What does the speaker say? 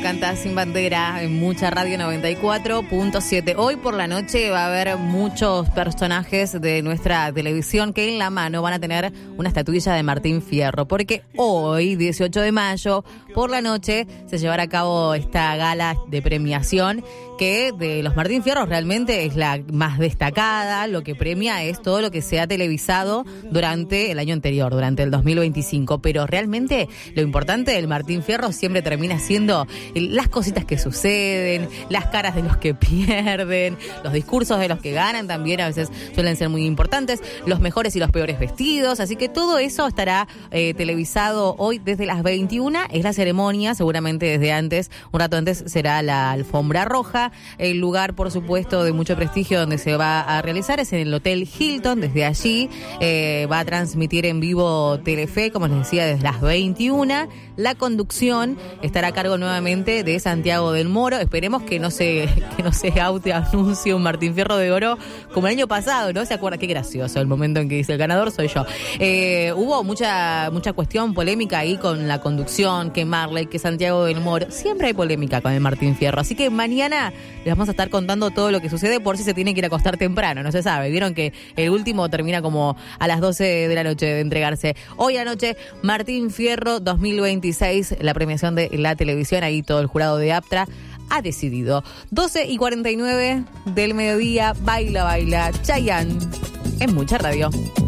canta Sin Bandera en Mucha Radio 94.7. Hoy por la noche va a haber muchos personajes de nuestra televisión que en la mano van a tener una estatuilla de Martín Fierro, porque hoy, 18 de mayo, por la noche, se llevará a cabo esta gala de premiación que de los Martín Fierros realmente es la más destacada. Lo que premia es todo lo que se ha televisado durante el año anterior, durante el 2025. Pero realmente lo importante del Martín Fierro siempre termina siendo las cositas que suceden, las caras de los que pierden, los discursos de los que ganan también a veces suelen ser muy importantes, los mejores y los peores vestidos. Así que todo eso estará televisado hoy desde las 21. Es la ceremonia, seguramente desde antes, un rato antes será la alfombra roja. El lugar, por supuesto, de mucho prestigio donde se va a realizar es en el Hotel Hilton. Desde allí va a transmitir en vivo Telefe, como les decía, desde las 21. La conducción estará a cargo nuevamente de Santiago del Moro. Esperemos que no se autoanuncie un Martín Fierro de Oro como el año pasado, ¿no? ¿Se acuerda? Qué gracioso el momento en que dice el ganador soy yo. Hubo mucha cuestión polémica ahí con la conducción, que Marley, que Santiago del Moro. Siempre hay polémica con el Martín Fierro. Así que mañana les vamos a estar contando todo lo que sucede, por si se tiene que ir a acostar temprano, no se sabe. Vieron que el último termina como a las 12 de la noche de entregarse. Hoy anoche, Martín Fierro 2026, la premiación de la televisión, ahí todo el jurado de Aptra ha decidido. 12:49 del mediodía, baila, Chayanne en Mucha Radio.